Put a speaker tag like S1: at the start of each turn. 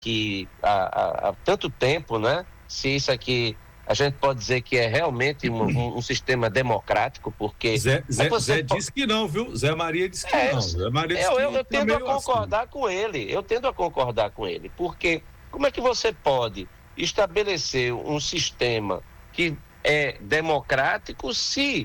S1: que há tanto tempo, né? Se isso aqui a gente pode dizer que é realmente um sistema democrático, porque
S2: Zé disse que não, viu? Zé Maria disse que não. Zé Maria disse que
S1: eu
S2: tá
S1: tendo a
S2: meio
S1: concordar com ele, porque como é que você pode estabelecer um sistema que é democrático se